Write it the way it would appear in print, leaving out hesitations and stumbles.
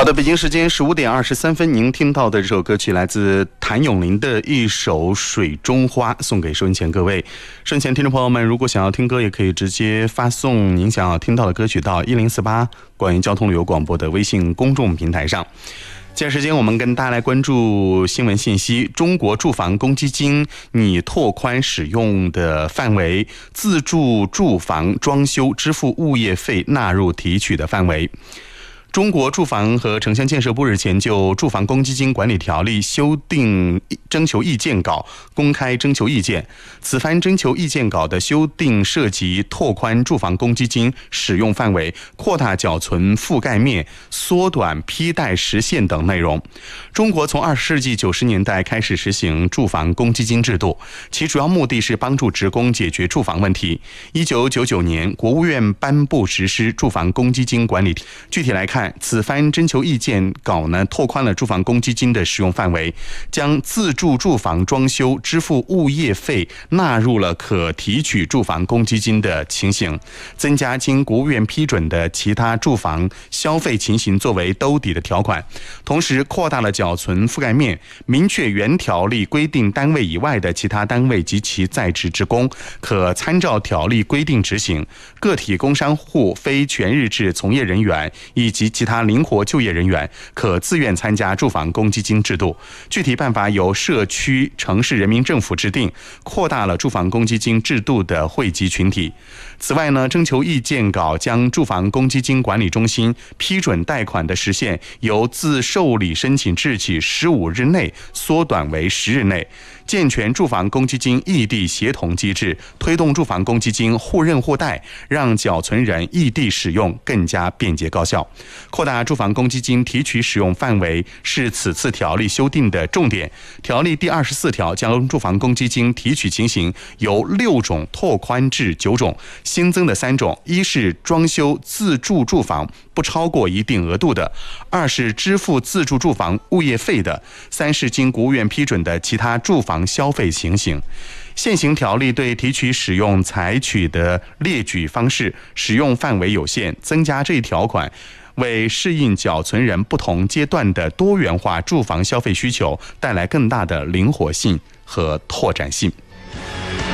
好的，北京时间15:23，您听到的这首歌曲来自谭咏麟的一首《水中花》，送给收音前各位。收音前听众朋友们，如果想要听歌，也可以直接发送您想要听到的歌曲到1048关于交通旅游广播的微信公众平台上。接下来时间，我们跟大家来关注新闻信息。中国住房公积金拟拓宽使用的范围，自住住房装修支付物业费纳入提取的范围。中国住房和城乡建设部日前就住房公积金管理条例修订征求意见稿公开征求意见。此番征求意见稿的修订涉及拓宽住房公积金使用范围、扩大缴存覆盖面、缩短批贷时限等内容。中国从20世纪90年代开始实行住房公积金制度，其主要目的是帮助职工解决住房问题。1999年，国务院颁布实施住房公积金管理。具体来看，此番征求意见稿呢，拓宽了住房公积金的使用范围，将自住住房装修支付物业费纳入了可提取住房公积金的情形，增加经国务院批准的其他住房消费情形作为兜底的条款，同时扩大了缴存覆盖面，明确原条例规定单位以外的其他单位及其在职职工可参照条例规定执行，个体工商户、非全日制从业人员以及其他灵活就业人员可自愿参加住房公积金制度。具体办法由社区、城市人民政府制定，扩大了住房公积金制度的惠及群体。此外呢，征求意见稿将住房公积金管理中心批准贷款的时限由自受理申请日起15日内缩短为10日内，健全住房公积金异地协同机制，推动住房公积金互认互贷，让缴存人异地使用更加便捷高效。扩大住房公积金提取使用范围是此次条例修订的重点。条例第24条将住房公积金提取情形由6种拓宽至9种，新增的3种：一是装修自住住房不超过一定额度的；二是支付自住住房物业费的；三是经国务院批准的其他住房消费情形。现行条例对提取使用采取的列举方式、使用范围有限，增加这一条款，为适应缴存人不同阶段的多元化住房消费需求带来更大的灵活性和拓展性。